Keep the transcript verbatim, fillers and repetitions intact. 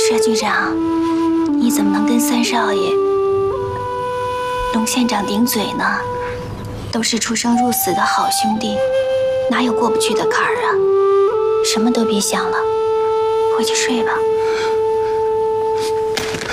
佘局长，你怎么能跟三少爷、龙县长顶嘴呢？都是出生入死的好兄弟，哪有过不去的坎儿啊？什么都别想了，回去睡吧。